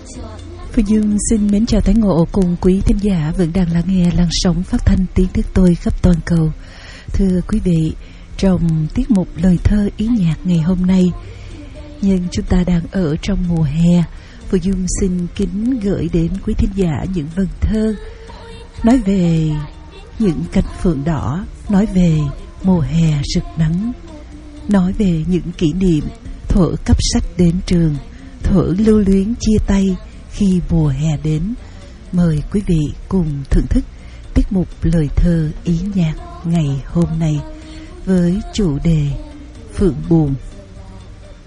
Phương Dương xin mến chào tái ngộ cùng quý thính giả vẫn đang lắng nghe làn sóng phát thanh tiếng nước tôi khắp toàn cầu. Thưa quý vị, trong tiết mục lời thơ ý nhạc ngày hôm nay, nhưng chúng ta đang ở trong mùa hè, Phương Dương xin kính gửi đến quý thính giả những vần thơ nói về những cánh phượng đỏ, nói về mùa hè rực nắng, nói về những kỷ niệm thuở cấp sách đến trường, thuở lưu luyến chia tay khi mùa hè đến. Mời quý vị cùng thưởng thức tiết mục lời thơ ý nhạc ngày hôm nay với chủ đề Phượng buồn